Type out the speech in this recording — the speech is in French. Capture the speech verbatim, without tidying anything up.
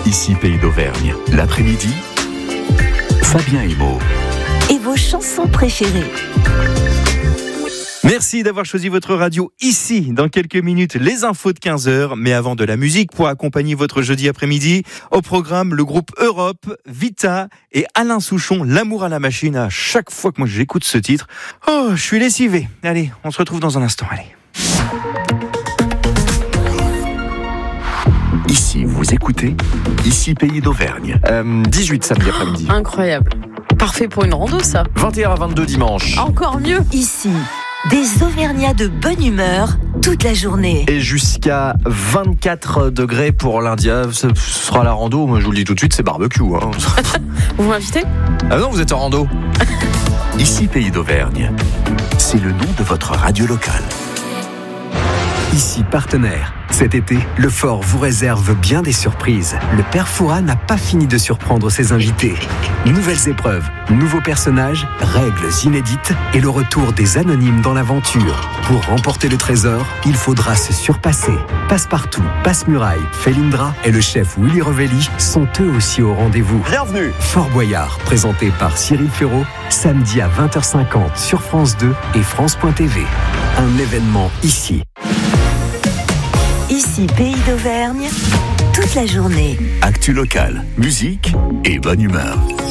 Ici Pays d'Auvergne. L'après-midi, Fabien et Mo. Et vos chansons préférées. Merci d'avoir choisi votre radio ici. Dans quelques minutes, les infos de quinze heures. Mais avant, de la musique pour accompagner votre jeudi après-midi. Au programme, le groupe Europe, Vita et Alain Souchon, L'amour à la machine. À chaque fois que moi j'écoute ce titre, oh, je suis lessivé. Allez, on se retrouve dans un instant. Allez. Ici, vous écoutez Ici Pays d'Auvergne. Euh, dix-huit samedi après-midi. Incroyable. Parfait pour une rando, ça. vingt et un à vingt-deux dimanche. Encore mieux. Ici, des Auvergnats de bonne humeur toute la journée. Et jusqu'à vingt-quatre degrés pour lundi. Ce sera la rando, moi je vous le dis tout de suite, c'est barbecue. Hein. Vous m'invitez ? Ah non, vous êtes en rando. Ici Pays d'Auvergne. C'est le nom de votre radio locale. Ici partenaire. Cet été, le Fort vous réserve bien des surprises. Le Père Fouras n'a pas fini de surprendre ses invités. Nouvelles épreuves, nouveaux personnages, règles inédites et le retour des anonymes dans l'aventure. Pour remporter le trésor, il faudra se surpasser. Passepartout, Passe-Muraille, Felindra et le chef Willy Revelli sont eux aussi au rendez-vous. Bienvenue. Fort Boyard, présenté par Cyril Ferraud, samedi à vingt heures cinquante sur France deux et France point T V. Un événement ici. Ici Pays d'Auvergne, toute la journée. Actu locale, musique et bonne humeur.